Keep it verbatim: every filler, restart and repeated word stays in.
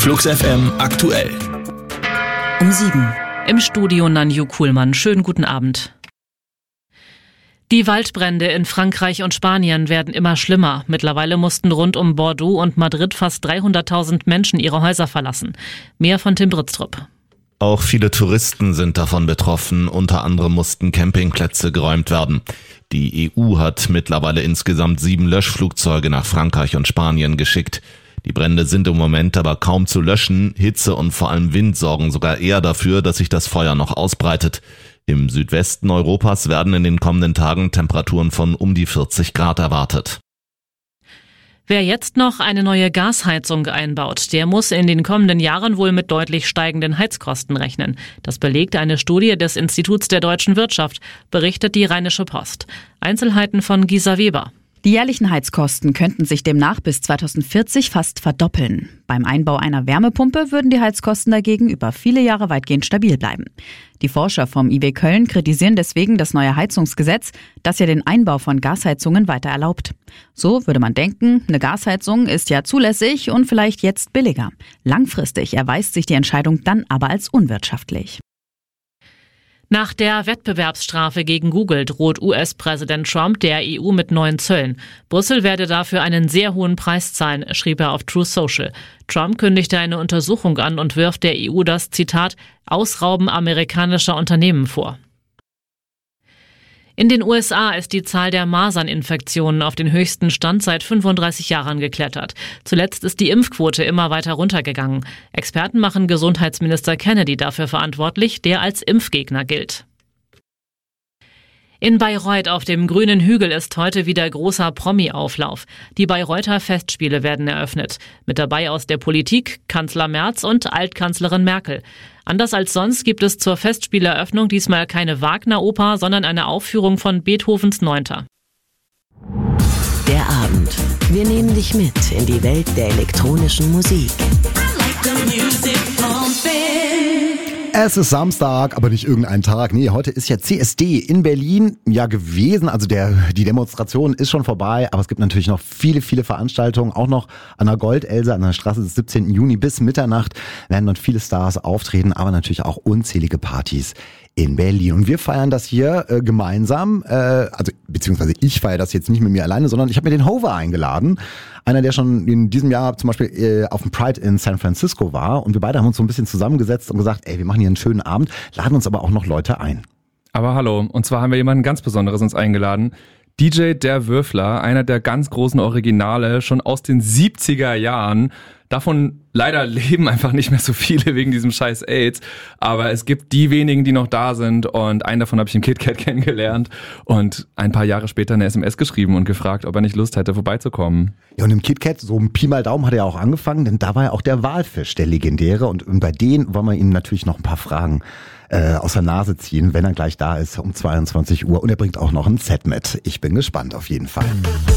Flux F M aktuell. Um sieben. Im Studio Nanju Kuhlmann. Schönen guten Abend. Die Waldbrände in Frankreich und Spanien werden immer schlimmer. Mittlerweile mussten rund um Bordeaux und Madrid fast dreihunderttausend Menschen ihre Häuser verlassen. Mehr von Tim Britztrup. Auch viele Touristen sind davon betroffen. Unter anderem mussten Campingplätze geräumt werden. Die E U hat mittlerweile insgesamt sieben Löschflugzeuge nach Frankreich und Spanien geschickt. Die Brände sind im Moment aber kaum zu löschen. Hitze und vor allem Wind sorgen sogar eher dafür, dass sich das Feuer noch ausbreitet. Im Südwesten Europas werden in den kommenden Tagen Temperaturen von um die vierzig Grad erwartet. Wer jetzt noch eine neue Gasheizung einbaut, der muss in den kommenden Jahren wohl mit deutlich steigenden Heizkosten rechnen. Das belegt eine Studie des Instituts der deutschen Wirtschaft, berichtet die Rheinische Post. Einzelheiten von Gisa Weber. Die jährlichen Heizkosten könnten sich demnach bis zweitausendvierzig fast verdoppeln. Beim Einbau einer Wärmepumpe würden die Heizkosten dagegen über viele Jahre weitgehend stabil bleiben. Die Forscher vom I W Köln kritisieren deswegen das neue Heizungsgesetz, das ja den Einbau von Gasheizungen weiter erlaubt. So würde man denken, eine Gasheizung ist ja zulässig und vielleicht jetzt billiger. Langfristig erweist sich die Entscheidung dann aber als unwirtschaftlich. Nach der Wettbewerbsstrafe gegen Google droht U S-Präsident Trump der E U mit neuen Zöllen. Brüssel werde dafür einen sehr hohen Preis zahlen, schrieb er auf Truth Social. Trump kündigte eine Untersuchung an und wirft der E U das, Zitat, Ausrauben amerikanischer Unternehmen vor. In den U S A ist die Zahl der Maserninfektionen auf den höchsten Stand seit fünfunddreißig Jahren geklettert. Zuletzt ist die Impfquote immer weiter runtergegangen. Experten machen Gesundheitsminister Kennedy dafür verantwortlich, der als Impfgegner gilt. In Bayreuth auf dem grünen Hügel ist heute wieder großer Promi-Auflauf. Die Bayreuther Festspiele werden eröffnet. Mit dabei aus der Politik Kanzler Merz und Altkanzlerin Merkel. Anders als sonst gibt es zur Festspieleröffnung diesmal keine Wagner-Oper, sondern eine Aufführung von Beethovens Neunter. Der Abend. Wir nehmen dich mit in die Welt der elektronischen Musik. Es ist Samstag, aber nicht irgendein Tag. Nee, heute ist ja C S D in Berlin ja gewesen. Also der, die Demonstration ist schon vorbei, aber es gibt natürlich noch viele, viele Veranstaltungen. Auch noch an der Goldelse, an der Straße des siebzehnten Juni bis Mitternacht werden dort viele Stars auftreten, aber natürlich auch unzählige Partys in Berlin. Und wir feiern das hier äh, gemeinsam, äh, also beziehungsweise ich feiere das jetzt nicht mit mir alleine, sondern ich habe mir den Hover eingeladen. Einer, der schon in diesem Jahr zum Beispiel äh, auf dem Pride in San Francisco war. Und wir beide haben uns so ein bisschen zusammengesetzt und gesagt, ey, wir machen hier einen schönen Abend, laden uns aber auch noch Leute ein. Aber hallo, und zwar haben wir jemanden ganz Besonderes uns eingeladen. D J Der Würfler, einer der ganz großen Originale, schon aus den siebziger Jahren. Davon leider leben einfach nicht mehr so viele wegen diesem scheiß AIDS. Aber es gibt die wenigen, die noch da sind. Und einen davon habe ich im KitKat kennengelernt. Und ein paar Jahre später eine S M S geschrieben und gefragt, ob er nicht Lust hätte, vorbeizukommen. Ja, und im KitKat, so ein Pi mal Daumen, hat er auch angefangen. Denn da war ja auch der Walfisch, der legendäre. Und bei denen wollen wir ihm natürlich noch ein paar Fragen äh, aus der Nase ziehen, wenn er gleich da ist um zweiundzwanzig Uhr. Und er bringt auch noch ein Set mit. Ich bin gespannt auf jeden Fall.